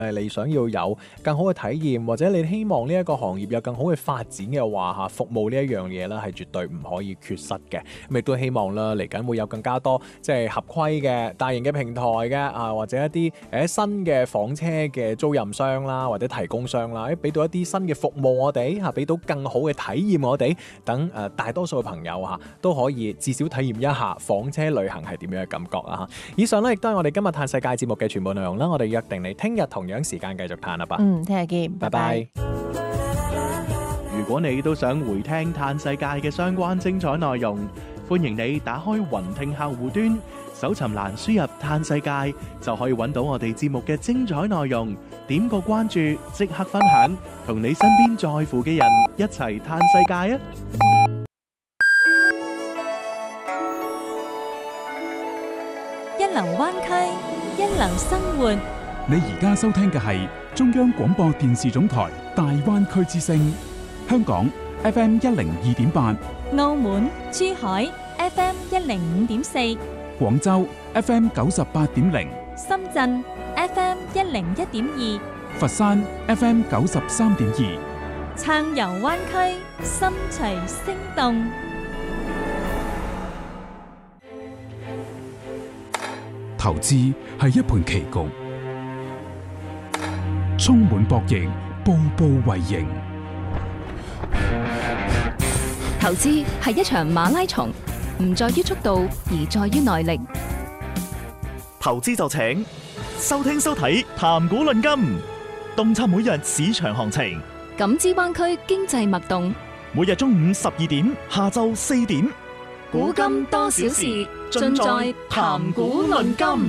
你想要有更好嘅體驗，或者你希望呢一個行業有更好嘅發展嘅話嚇，服務呢一樣嘢啦係絕對唔可以缺失嘅。咁亦都希望啦，嚟緊會有更加多即係合規嘅大型嘅平台嘅啊，或者一啲新嘅房車嘅租賃商啦，或者提供商啦，俾到一啲新嘅服務我哋嚇，俾到更好嘅體驗我哋，等大多數嘅朋友嚇都可以至少體驗一下房車旅行係點樣嘅感覺啊嚇。以上咧亦都係我哋今日嘆世界節目嘅全部內容啦，我哋約定你聽日同樣時間繼續嘆啦吧。 聽日見， 拜拜。 如果你都想回聽嘆世界嘅相關精彩內容，歡迎你打開雲聽客戶端，搜尋欄輸入嘆世界，就可以揾到我哋節目嘅精彩內容。點個關注，即刻分享，同你身邊在乎嘅人一齊嘆世界啊！ 一流灣區，一流生活。 你而家收聽嘅係中央廣播電視總台大灣區之聲，香港 FM 102.8， 澳門、珠海 FM 105.4， 廣州 FM 98.0， 深圳 FM 101.2， 佛山 FM 93.2。 暢遊灣區，心隨聲動。 投資係一盤棋局，充滿博弈，步步為營。 投資係一場馬拉松，唔在於速度，而在於耐力。 投資就請收聽收睇談股論金，洞察每日市場行情， 感知灣區經濟脈動。 每日中午12點，下晝4點， 古今多少事，盡在談股論金。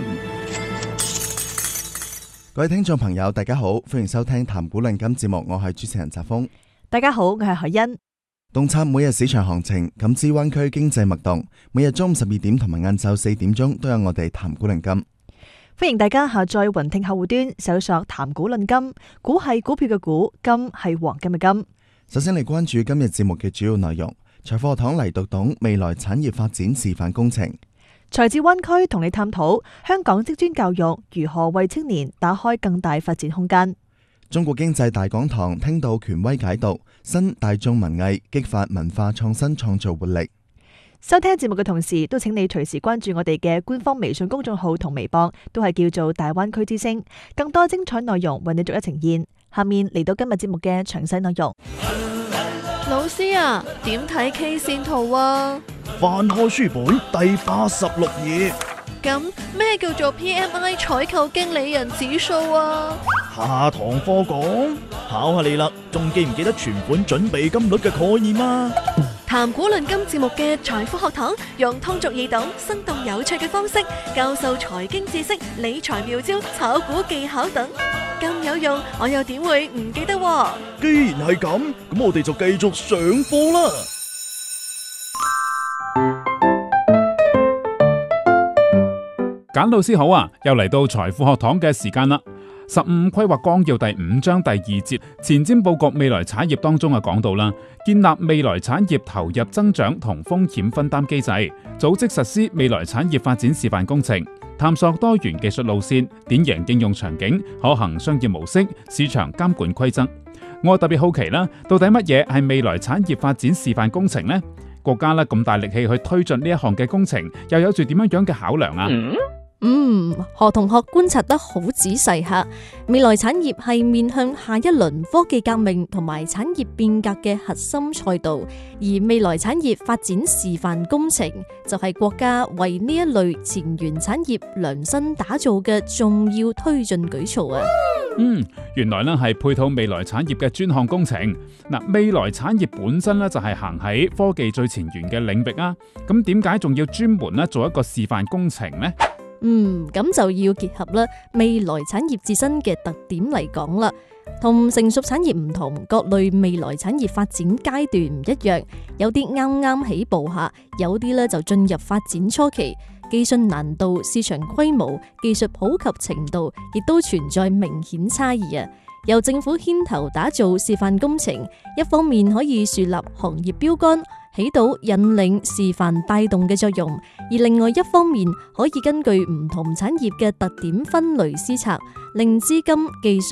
各位聽眾朋友，大家好，歡迎收聽談股論金節目，我係主持人澤峰。 大家好，我係海欣。 洞察每日市場行情，感知灣區經濟脈動。每日中午12點同埋晏晝4點鐘都有我哋談股論金。 歡迎大家下載雲聽客戶端，搜索談股論金。股係股票嘅股，金係黃金嘅金。 首先嚟關注今日節目嘅主要內容。財富學堂嚟讀懂未來產業發展示範工程。 財智灣區同你探討香港職專教育如何為青年打開更大發展空間。 中國經濟大講堂聽到權威解讀，新大眾文藝激發文化創新創造活力。 收聽節目嘅同時，都請你隨時關注我哋嘅官方微信公眾號同微博，都係叫做大灣區之聲，更多精彩內容為你逐一呈現。下面嚟到今日節目嘅詳細內容。 老師啊，點睇 K 線圖啊？ 翻開書本第86頁。 咁咩叫做 PMI 採購經理人指數啊？ 下堂課講，考下你啦，仲記唔記得存款準備金率嘅概念啊？ 談股論金節目嘅財富學堂，用通俗易懂、生動有趣嘅方式教授財經知識、理財妙招、炒股技巧等，咁有用，我又點會唔記得喎？ 既然係咁，咁我哋就繼續上課啦。 簡老師好啊，又嚟到財富學堂嘅時間啦。15規劃綱要第5章第2節前瞻佈局未來產業當中講到啦，建立未來產業投入增長同風險分擔機制，組織實施未來產業發展示範工程，探索多元技術路線、典型應用場景、可行商業模式、市場監管規則。我特別好奇啦，到底乜嘢係未來產業發展示範工程呢？國家咧咁大力氣去推進呢一項嘅工程，又有住點樣嘅考量啊？ 何同學觀察得好仔細吓，未來產業係面向下一輪科技革命同埋產業變革嘅核心賽道，而未來產業發展示範工程就係國家為呢一類前沿產業量身打造嘅重要推進舉措啊！ 原來咧係配套未來產業嘅專項工程。未來產業本身咧就係行喺科技最前沿嘅領域啊，咁點解仲要專門咧做一個示範工程呢？ 咁就要結合啦未來產業自身嘅特點嚟講啦，同成熟產業唔同，各類未來產業發展階段唔一樣，有啲啱啱起步下，有啲咧就進入發展初期，技術難度、市場規模、技術普及程度，亦都存在明顯差異啊。由政府牽頭打造示範工程，一方面可以樹立行業標杆，起到引領、示範、帶動嘅作用；而另外一方面，可以根據唔同產業嘅特點分類施策， 令資金技術